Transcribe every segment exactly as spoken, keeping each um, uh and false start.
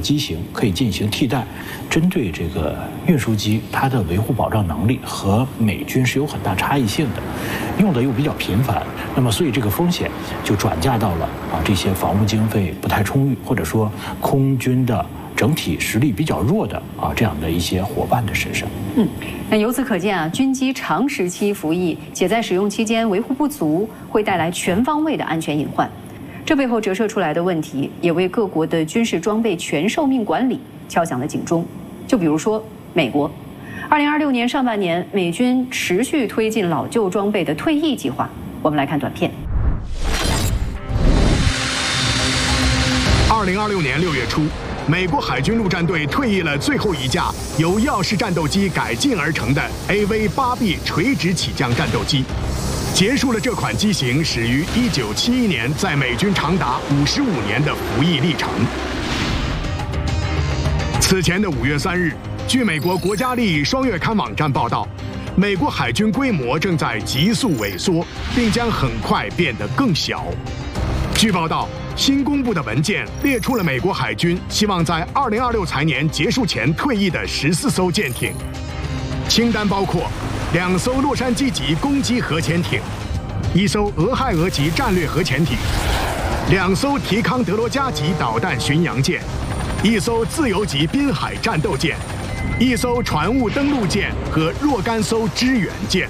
机型可以进行替代，针对这个运输机，它的维护保障能力和美军是有很大差异性的，用的又比较频繁，那么所以这个风险就转嫁到了啊这些防务经费不太充裕，或者说空军的整体实力比较弱的啊这样的一些伙伴的身上。 嗯，那由此可见啊，军机长时期服役且在使用期间维护不足，会带来全方位的安全隐患。这背后折射出来的问题，也为各国的军事装备全寿命管理敲响了警钟。就比如说美国，二零二六年上半年，美军持续推进老旧装备的退役计划。我们来看短片。 二零二六年六月初，美国海军陆战队退役了最后一架由耀式战斗机改进而成的 A V 八 B 垂直起降战斗机，结束了这款机型始于一九七一年在美军长达五十五年的服役历程。此前的五月三日，据美国国家利益双月刊网站报道，美国海军规模正在急速萎缩，并将很快变得更小。据报道，新公布的文件列出了美国海军希望在二零二六财年结束前退役的十四艘舰艇，清单包括两艘洛杉矶级攻击核潜艇，一艘俄亥俄级战略核潜艇，两艘提康德罗加级导弹巡洋舰，一艘自由级滨海战斗舰，一艘船坞登陆舰和若干艘支援舰。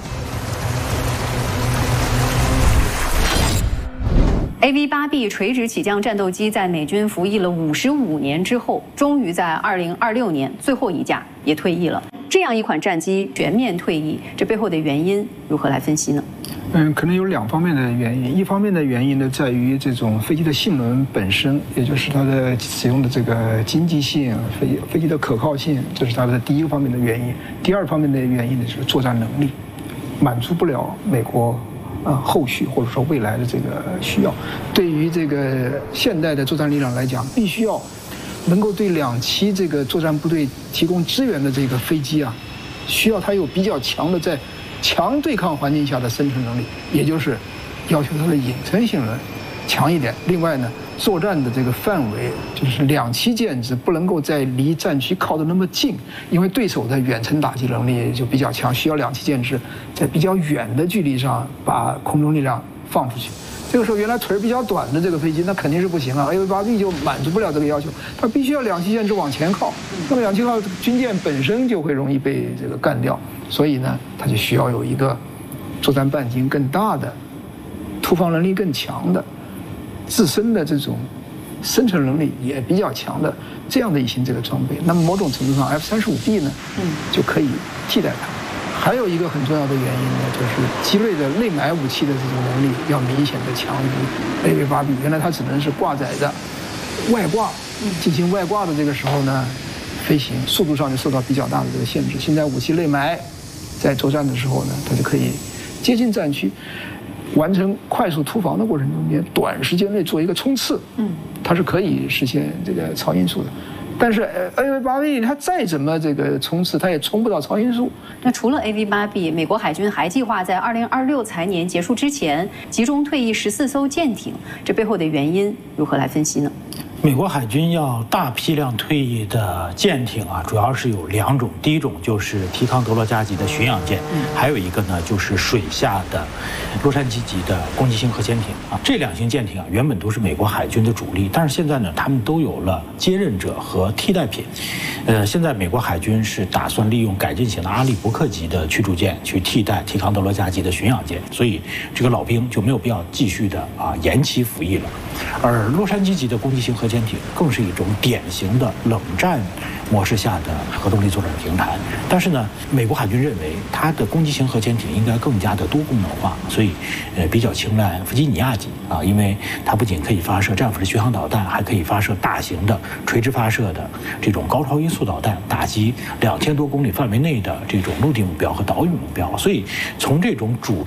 A V 八 B 垂直起降战斗机在美军服役了五十五年之后，终于在二零二六年最后一架也退役了。这样一款战机全面退役，这背后的原因如何来分析呢？ 嗯，可能有两方面的原因。一方面的原因呢，在于这种飞机的性能本身，也就是它的使用的这个经济性、飞飞机的可靠性，这是它的第一个方面的原因。第二方面的原因呢，就是作战能力满足不了美国。呃，后续或者说未来的这个需要，对于这个现代的作战力量来讲，必须要能够对两栖这个作战部队提供支援的这个飞机啊，需要它有比较强的在强对抗环境下的生存能力，也就是要求它的隐身性能强一点。另外呢，作战的这个范围就是两栖舰只不能够在离战区靠得那么近，因为对手的远程打击能力就比较强，需要两栖舰只在比较远的距离上把空中力量放出去。这个时候，原来腿比较短的这个飞机，那肯定是不行了 ，A V 八 B 就满足不了这个要求，它必须要两栖舰只往前靠。那么两栖靠军舰本身就会容易被这个干掉，所以呢，它就需要有一个作战半径更大的、突防能力更强的。自身的这种生存能力也比较强的这样的一型这个装备，那么某种程度上 F 三十五 B 呢，嗯，就可以替代它。还有一个很重要的原因呢，就是机类的内埋武器的这种能力要明显的强于 A V 八 B。原来它只能是挂载的外挂，进行外挂的这个时候呢，飞行速度上就受到比较大的这个限制。现在武器内埋，在作战的时候呢，它就可以接近战区。完成快速突防的过程中间，短时间内做一个冲刺，嗯，它是可以实现这个超音速的。但是 A V 八 B 它再怎么这个冲刺，它也冲不到超音速。 那除了 A V 八 B， 美国海军还计划在二零二六财年结束之前，集中退役十四艘舰艇，这背后的原因如何来分析呢？ 美国海军要大批量退役的舰艇啊，主要是有两种，第一种就是提康德罗加级的巡洋舰，还有一个呢就是水下的洛杉矶级的攻击型核潜艇啊。这两型舰艇啊，原本都是美国海军的主力，但是现在呢，他们都有了接任者和替代品。呃，现在美国海军是打算利用改进型的阿利伯克级的驱逐舰去替代提康德罗加级的巡洋舰，所以这个老兵就没有必要继续的啊延期服役了。而洛杉矶级的攻击型核潜艇更是一种典型的冷战模式下的核动力作战平台。但是呢，美国海军认为它的攻击型核潜艇应该更加的多功能化，所以呃比较青睐弗吉尼亚级啊，因为它不仅可以发射战斧式巡航导弹，还可以发射大型的垂直发射的这种高超音速导弹，打击两千多公里范围内的这种陆地目标和岛屿目标。所以从这种主战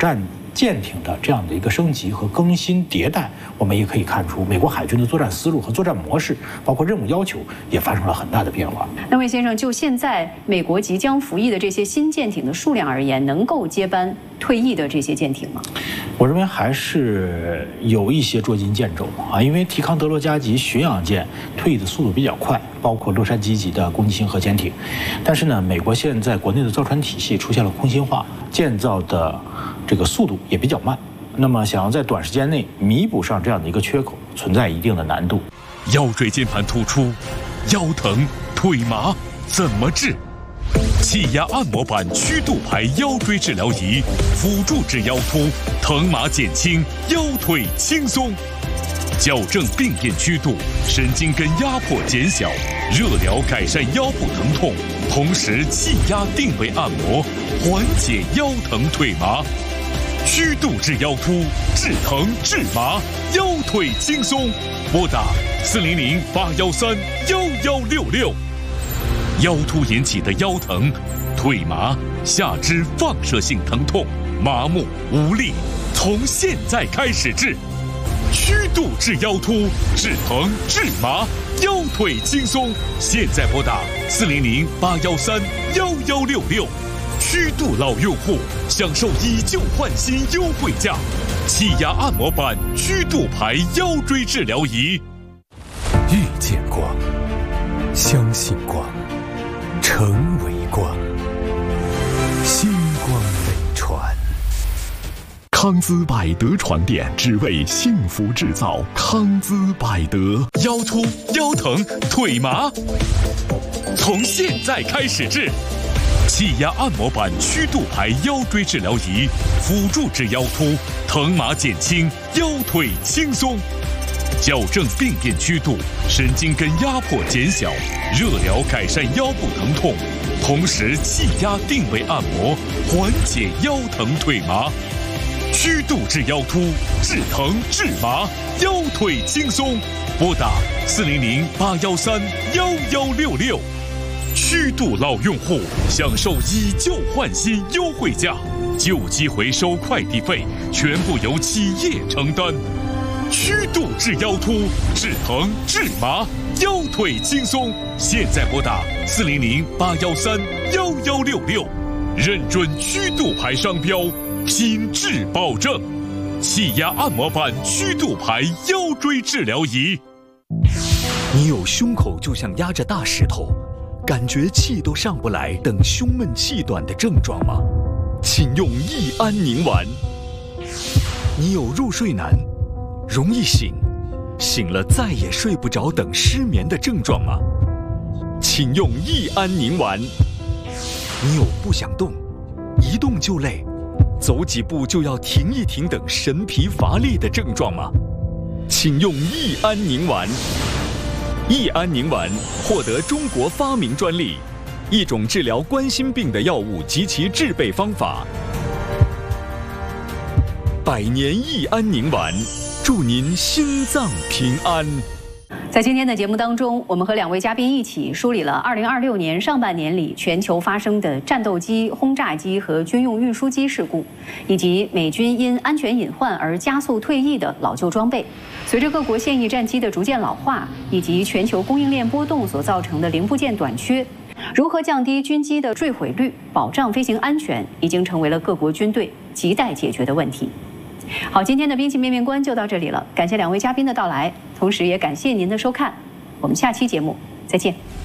舰艇的这样的一个升级和更新迭代，我们也可以看出美国海军的作战思路和作战模式，包括任务要求也发生了很大的变化。 那魏先生，就现在美国即将服役的这些新舰艇的数量而言，能够接班退役的这些舰艇吗？ 我认为还是有一些捉襟见肘啊，因为提康德罗加级巡洋舰退役的速度比较快，包括洛杉矶级的攻击型核潜艇，但是呢，美国现在国内的造船体系出现了空心化，建造的这个速度也比较慢，那么想要在短时间内弥补上这样的一个缺口，存在一定的难度。 腰椎间盘突出、腰疼、腿麻怎么治？气压按摩板曲度排腰椎治疗仪，辅助治腰突，疼麻减轻，腰腿轻松。矫正病变曲度，神经根压迫减小，热疗改善腰部疼痛，同时气压定位按摩，缓解腰疼腿麻。曲度治腰突，治疼治麻，腰腿轻松。拨打四零零八幺三幺幺六六。腰突引起的腰疼、腿麻、下肢放射性疼痛、麻木无力，从现在开始治。曲度治腰突，治疼治麻，腰腿轻松。现在拨打四零零八幺三幺幺六六。曲度老用户享受以旧换新优惠价，气压按摩板曲度排腰椎治疗仪。 遇见光，相信光，成为光，星光飞船。 康姿百德床垫，只为幸福制造。康姿百德，腰突、腰疼、腿麻，从现在开始治。气压按摩板曲度排腰椎治疗仪，辅助治腰突，疼麻减轻，腰腿轻松。矫正病变曲度，神经根压迫减小，热疗改善腰部疼痛，同时气压定位按摩，缓解腰疼腿麻。曲度治腰突，治疼治麻，腰腿轻松。拨打四零零八幺三幺幺六六。曲度老用户享受以旧换新优惠价，旧机回收快递费全部由企业承担。曲度治腰突，治疼治麻，腰腿轻松。现在拨打四零零八幺三幺幺六六，认准曲度牌商标，品质保证。气压按摩板曲度牌腰椎治疗仪。 你有胸口就像压着大石头，感觉气都上不来等胸闷气短的症状吗？请用益安宁丸。你有入睡难、容易醒、醒了再也睡不着等失眠的症状吗？请用益安宁丸。你有不想动、一动就累、走几步就要停一停等神疲乏力的症状吗？请用益安宁丸。益安宁丸获得中国发明专利，一种治疗冠心病的药物及其制备方法。百年益安宁丸，祝您心脏平安。 在今天的节目当中，我们和两位嘉宾一起梳理了二零二六年上半年里全球发生的战斗机、轰炸机和军用运输机事故，以及美军因安全隐患而加速退役的老旧装备。随着各国现役战机的逐渐老化，以及全球供应链波动所造成的零部件短缺，如何降低军机的坠毁率、保障飞行安全，已经成为了各国军队亟待解决的问题。好，今天的兵器面面观就到这里了，感谢两位嘉宾的到来，同时也感谢您的收看，我们下期节目再见。